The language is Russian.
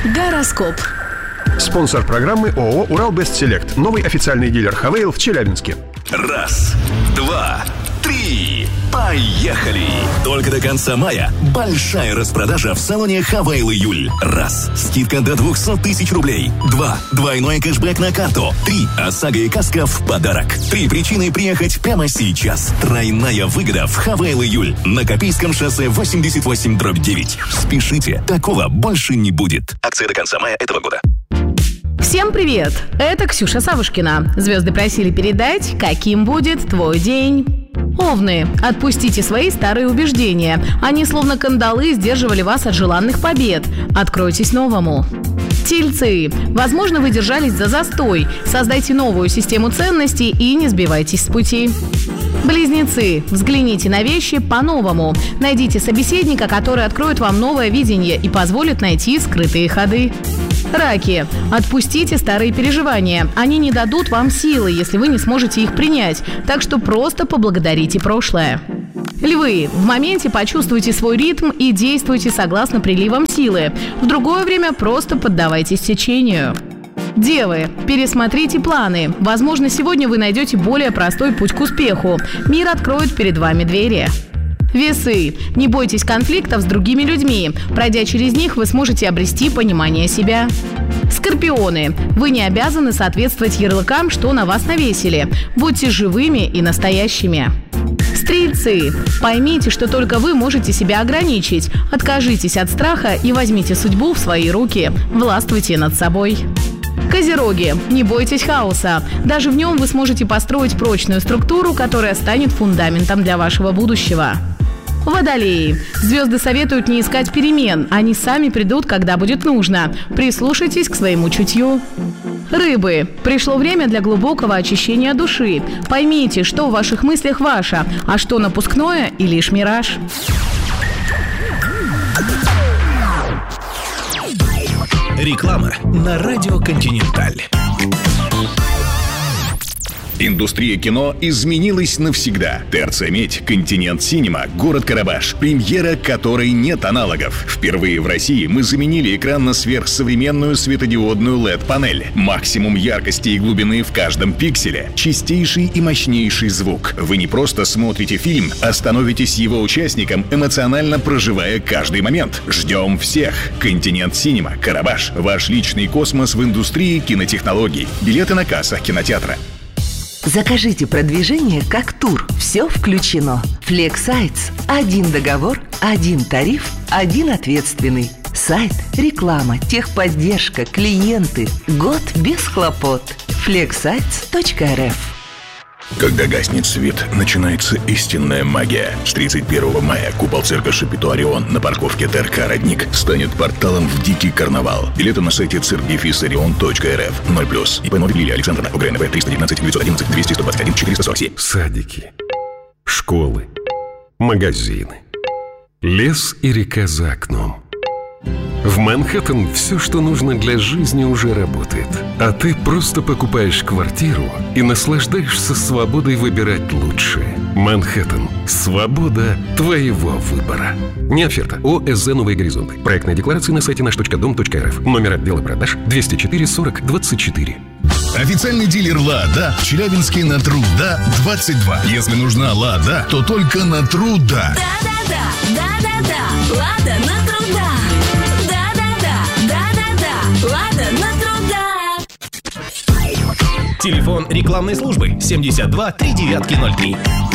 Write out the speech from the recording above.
Гороскоп. Спонсор программы ООО «Уралбестселект». Новый официальный дилер «Хавейл» в Челябинске. 1, 2, 3. Поехали! Только до конца мая большая распродажа в салоне «Хавейл Июль». 1. Скидка до 200 тысяч рублей. 2. Двойной кэшбэк на карту. 3. ОСАГО и каска в подарок. 3 причины приехать прямо сейчас. Тройная выгода в «Хавейл Июль» на Копейском шоссе 88/9. Спешите, такого больше не будет. Акция до конца мая этого года. Всем привет! Это Ксюша Савушкина. Звезды просили передать, каким будет твой день. Овны, отпустите свои старые убеждения. Они словно кандалы сдерживали вас от желанных побед. Откройтесь новому. Тельцы, возможно, вы держались за застой. Создайте новую систему ценностей и не сбивайтесь с пути. Близнецы, взгляните на вещи по-новому. Найдите собеседника, который откроет вам новое видение и позволит найти скрытые ходы. Раки, отпустите старые переживания. Они не дадут вам силы, если вы не сможете их принять. Так что просто поблагодарите прошлое. Львы, в моменте почувствуйте свой ритм и действуйте согласно приливам силы. В другое время просто поддавайтесь течению. Девы, пересмотрите планы. Возможно, сегодня вы найдете более простой путь к успеху. Мир откроет перед вами двери. Весы, не бойтесь конфликтов с другими людьми. Пройдя через них, вы сможете обрести понимание себя. Скорпионы, вы не обязаны соответствовать ярлыкам, что на вас навесили. Будьте живыми и настоящими. Стрельцы, поймите, что только вы можете себя ограничить. Откажитесь от страха и возьмите судьбу в свои руки. Властвуйте над собой. Козероги, не бойтесь хаоса. Даже в нем вы сможете построить прочную структуру, которая станет фундаментом для вашего будущего. Водолеи, звезды советуют не искать перемен. Они сами придут, когда будет нужно. Прислушайтесь к своему чутью. Рыбы, пришло время для глубокого очищения души. Поймите, что в ваших мыслях ваше, а что напускное и лишь мираж. Реклама на радио «Континенталь». Индустрия кино изменилась навсегда. ТРЦ «Медь», «Континент Синема», город Карабаш. Премьера которой нет аналогов. Впервые в России мы заменили экран на сверхсовременную светодиодную LED-панель. Максимум яркости и глубины в каждом пикселе. Чистейший и мощнейший звук. Вы не просто смотрите фильм, а становитесь его участником, эмоционально проживая каждый момент. Ждем всех. «Континент Синема», Карабаш. Ваш личный космос в индустрии кинотехнологий. Билеты на кассах кинотеатра. Закажите продвижение как тур. Все включено. Флексайтс. Один договор, один тариф, один ответственный. Сайт, реклама, техподдержка, клиенты. Год без хлопот. Flexsites.rf. Когда гаснет свет, начинается истинная магия. С 31 мая купол цирка Шапито Орион на парковке ТРК «Родник» станет порталом в дикий карнавал. Билеты на сайте circdefisorion.rf. 0+. ИП Новик Лилия Александровна. УГРНВ 319 911 200 121 447. Садики, школы, магазины, лес и река за окном. В Манхэттен все, что нужно для жизни, уже работает. А ты просто покупаешь квартиру и наслаждаешься свободой выбирать лучшее. Манхэттен. Свобода твоего выбора. Не оферта. ОСЗ «Новые горизонты». Проектная декларация на сайте наш.дом.рф. Номер отдела продаж 204 40 24. Официальный дилер «Лада» в Челябинске на Труда 22. Если нужна «Лада», то только на Труда. Да-да-да, «Лада» на Труда. Да-да-да, «Лада» на Труда. Телефон рекламной службы 72 3903.